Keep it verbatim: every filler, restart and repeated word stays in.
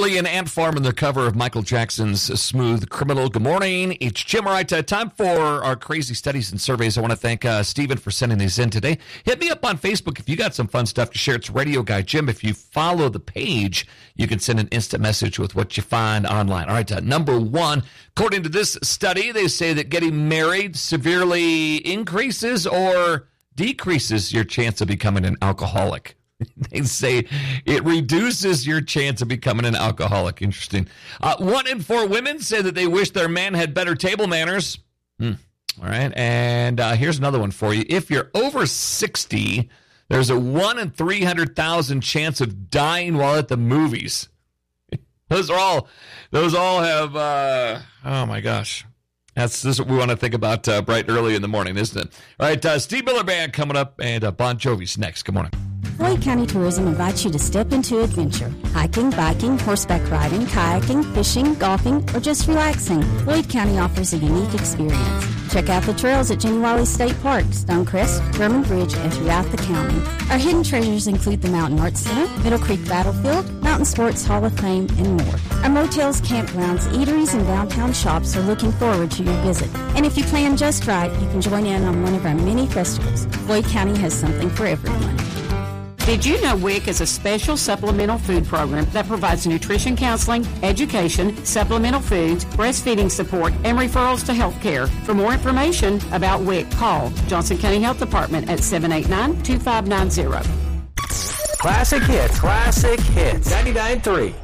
Early and Ant Farm on the cover of Michael Jackson's Smooth Criminal. Good morning. It's Jim. All right, uh, time for our crazy studies and surveys. I want to thank uh, Stephen for sending these in today. Hit me up on Facebook if you got some fun stuff to share. It's Radio Guy Jim. If you follow the page, you can send an instant message with what you find online. All right, uh, number one, according to this study, they say that getting married severely increases or decreases your chance of becoming an alcoholic. They say it reduces your chance of becoming an alcoholic. Interesting. Uh, one in four women say that they wish their man had better table manners. Hmm. All right. And uh, here's another one for you. If you're over sixty, there's a one in three hundred thousand chance of dying while at the movies. Those are all, those all have, uh, oh my gosh. That's this is what we want to think about uh, bright early in the morning, isn't it? All right, uh, Steve Miller Band coming up, and uh, Bon Jovi's next. Good morning. Floyd County Tourism invites you to step into adventure. Hiking, biking, horseback riding, kayaking, fishing, golfing, or just relaxing. Floyd County offers a unique experience. Check out the trails at Genuine State Park, Stonecrest, German Bridge, and throughout the county. Our hidden treasures include the Mountain Arts Center, Middle Creek Battlefield, Mountain Sports Hall of Fame, and more. Our motels, campgrounds, eateries, and downtown shops are looking forward to your visit. And if you plan just right, you can join in on one of our many festivals. Floyd County has something for everyone. Did you know W I C is a special supplemental food program that provides nutrition counseling, education, supplemental foods, breastfeeding support, and referrals to health care? For more information about W I C, call Johnson County Health Department at seven eight nine, two five nine zero. Classic hits, classic hits. ninety-nine point three.